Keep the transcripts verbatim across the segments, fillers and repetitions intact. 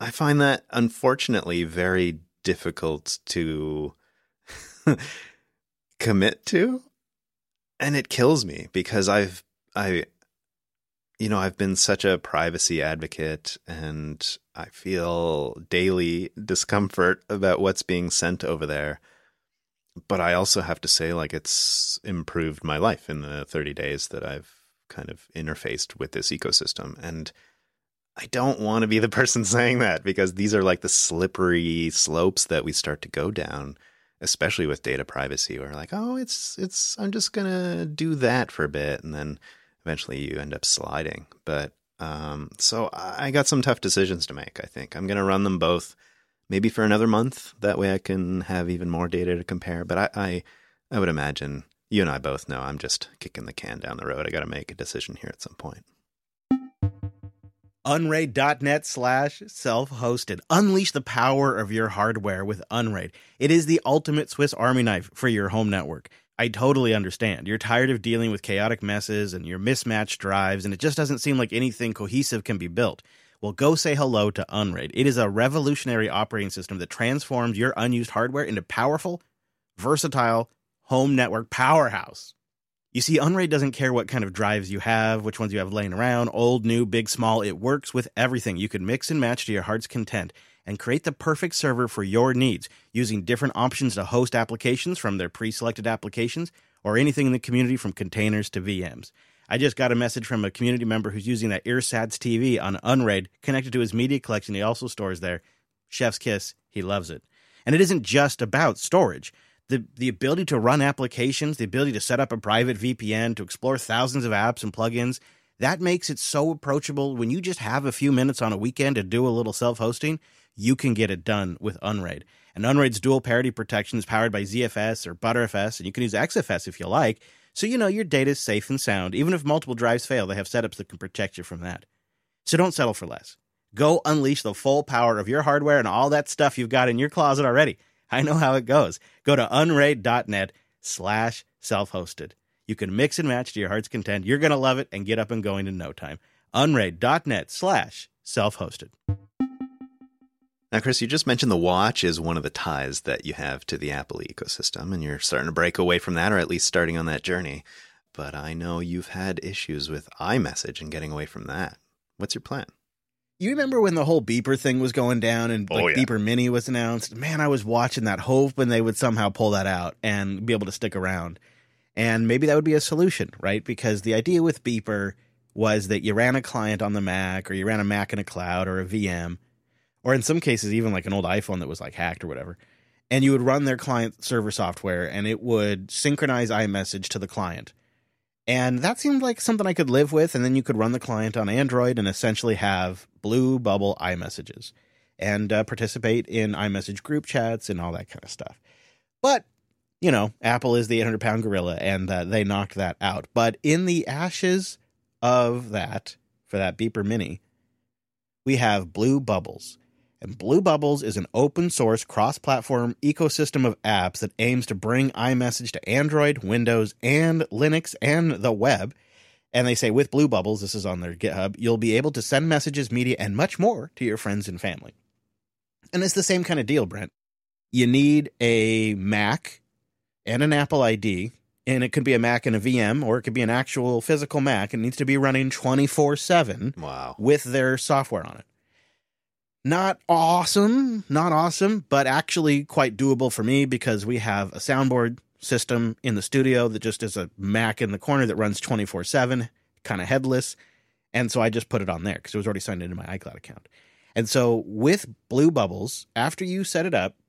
I find that, unfortunately, very difficult to commit to. And it kills me because I've, I, you know, I've been such a privacy advocate, and I feel daily discomfort about what's being sent over there. But I also have to say, like, it's improved my life in the thirty days that I've kind of interfaced with this ecosystem. And I don't want to be the person saying that, because these are like the slippery slopes that we start to go down, especially with data privacy. We're like, oh, it's, it's, I'm just going to do that for a bit. And then eventually you end up sliding. But, um, so I got some tough decisions to make. I think I'm going to run them both, maybe for another month. That way I can have even more data to compare. But I, I, I would imagine you and I both know I'm just kicking the can down the road. I got to make a decision here at some point. Unraid.net slash self-hosted. Unleash the power of your hardware with Unraid. It is the ultimate Swiss Army knife for your home network. I totally understand. You're tired of dealing with chaotic messes and your mismatched drives, and it just doesn't seem like anything cohesive can be built. Well, go say hello to Unraid. It is a revolutionary operating system that transforms your unused hardware into powerful, versatile home network powerhouse. You see, Unraid doesn't care what kind of drives you have, which ones you have laying around, old, new, big, small. It works with everything. You can mix and match to your heart's content and create the perfect server for your needs using different options to host applications from their pre-selected applications or anything in the community from containers to V Ms. I just got a message from a community member who's using that Earsats T V on Unraid connected to his media collection he also stores there. Chef's kiss. He loves it. And it isn't just about storage. The, the ability to run applications, the ability to set up a private V P N, to explore thousands of apps and plugins, that makes it so approachable. When you just have a few minutes on a weekend to do a little self-hosting, you can get it done with Unraid. And Unraid's dual parity protection is powered by Z F S or Btrfs, and you can use X F S if you like, so you know your data is safe and sound. Even if multiple drives fail, they have setups that can protect you from that. So don't settle for less. Go unleash the full power of your hardware and all that stuff you've got in your closet already. I know how it goes. Go to unraid.net slash self-hosted. You can mix and match to your heart's content. You're going to love it and get up and going in no time. Unraid.net slash self-hosted. Now, Chris, you just mentioned the watch is one of the ties that you have to the Apple ecosystem, and you're starting to break away from that, or at least starting on that journey. But I know you've had issues with iMessage and getting away from that. What's your plan? You remember when the whole beeper thing was going down and like oh, yeah. Beeper Mini was announced? Man, I was watching that, hoping they would somehow pull that out and be able to stick around. And maybe that would be a solution, right? Because the idea with Beeper was that you ran a client on the Mac, or you ran a Mac in a cloud or a V M, or in some cases even like an old iPhone that was like hacked or whatever. And you would run their client server software and it would synchronize iMessage to the client. And that seemed like something I could live with. And then you could run the client on Android and essentially have Blue Bubble iMessages and uh, participate in iMessage group chats and all that kind of stuff. But, you know, Apple is the eight hundred pound gorilla, and uh, they knocked that out. But in the ashes of that, for that Beeper Mini, we have Blue Bubbles. And Blue Bubbles is an open-source, cross-platform ecosystem of apps that aims to bring iMessage to Android, Windows, and Linux, and the web. And they say with Blue Bubbles, this is on their GitHub, you'll be able to send messages, media, and much more to your friends and family. And it's the same kind of deal, Brent. You need a Mac and an Apple I D, and it could be a Mac and a V M, or it could be an actual physical Mac. It needs to be running twenty-four seven wow. with their software on it. Not awesome, not awesome, but actually quite doable for me because we have a soundboard system in the studio that just is a Mac in the corner that runs twenty-four seven, kind of headless. And so I just put it on there because it was already signed into my iCloud account. And so with Blue Bubbles, after you set it up,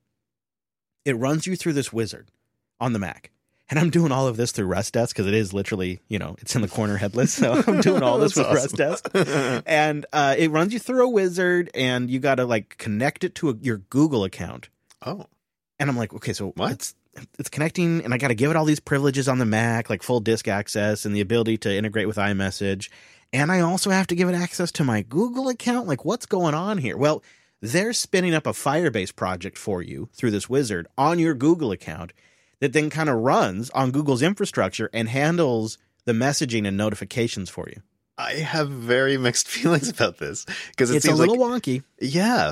it runs you through this wizard on the Mac. And I'm doing all of this through Rustdesk because it is literally, you know, it's in the corner headless. So I'm doing all this with awesome. Rustdesk. And uh, it runs you through a wizard, and you got to like connect it to a, your Google account. Oh. And I'm like, okay, so what? It's, it's connecting, and I got to give it all these privileges on the Mac, like full disk access and the ability to integrate with iMessage. And I also have to give it access to my Google account. Like, what's going on here? Well, they're spinning up a Firebase project for you through this wizard on your Google account that then kind of runs on Google's infrastructure and handles the messaging and notifications for you. I have very mixed feelings about this because it it's seems a little like, wonky. Yeah,